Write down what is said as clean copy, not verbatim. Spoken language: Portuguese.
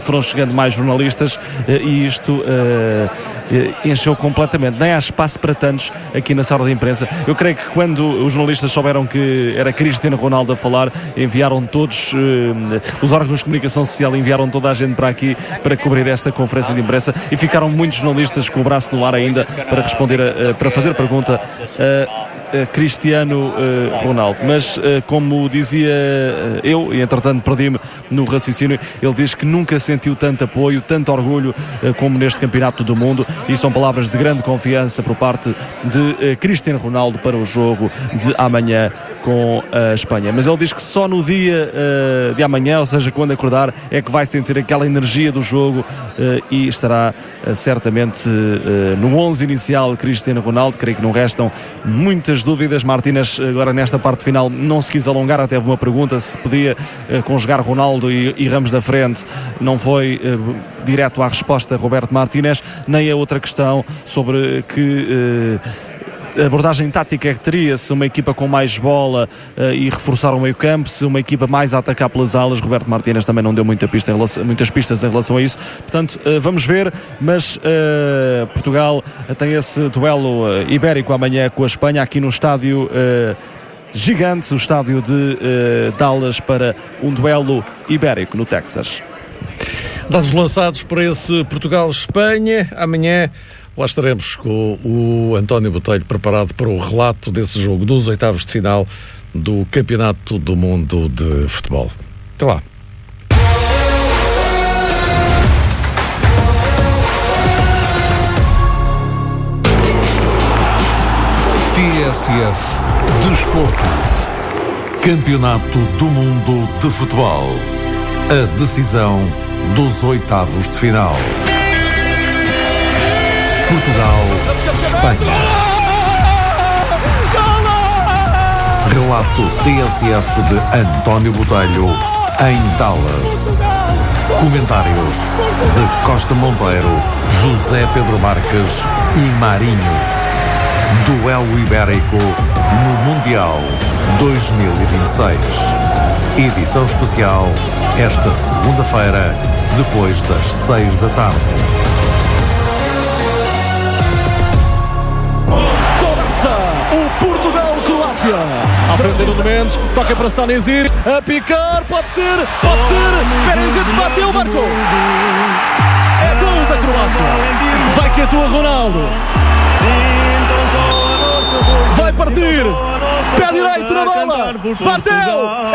Foram chegando mais jornalistas e isto encheu completamente. Nem há espaço para tantos aqui na sala de imprensa. Eu creio que quando os jornalistas souberam que era Cristiano Ronaldo a falar, enviaram todos, os órgãos de comunicação social enviaram toda a gente para aqui para cobrir esta conferência de imprensa e ficaram muitos jornalistas com o braço no ar ainda para responder, para fazer pergunta a Cristiano Ronaldo. Mas como dizia eu, e entretanto perdi-me no raciocínio, ele diz que nunca sentiu tanto apoio, tanto orgulho como neste Campeonato do Mundo, e são palavras de grande confiança por parte de Cristiano Ronaldo para o jogo de amanhã com a Espanha. Mas ele diz que só no dia de amanhã, ou seja, quando acordar, é que vai sentir aquela energia do jogo e estará certamente no 11 inicial Cristiano Ronaldo. Creio que não restam muitas dúvidas. Martínez agora nesta parte final não se quis alongar, até houve uma pergunta se podia conjugar Ronaldo e Ramos da frente, não foi direto à resposta Roberto Martínez, nem a outra questão sobre que abordagem tática é que teria, se uma equipa com mais bola e reforçar o meio campo, se uma equipa mais a atacar pelas alas. Roberto Martínez também não deu muitas pistas em relação a isso, portanto vamos ver, mas Portugal tem esse duelo ibérico amanhã com a Espanha aqui no estádio gigante, o estádio de Dallas, para um duelo ibérico no Texas. Dados lançados para esse Portugal-Espanha. Amanhã lá estaremos com o António Botelho preparado para o relato desse jogo dos oitavos de final do Campeonato do Mundo de Futebol. Até lá. TSF Desporto. Campeonato do Mundo de Futebol. A decisão dos oitavos de final. Portugal-Espanha. Relato TSF de António Botelho em Dallas. Comentários de Costa Monteiro, José Pedro Marques e Marinho. Duelo ibérico no Mundial 2026. Edição especial esta segunda-feira, depois das 6 da tarde. O Portugal-Croácia à frente do Mendes, toca para Stanisic, a picar, pode ser, Perisic bateu, marcou, é gol da Croácia, vai que atua Ronaldo, vai partir, pé direito na bola, bateu.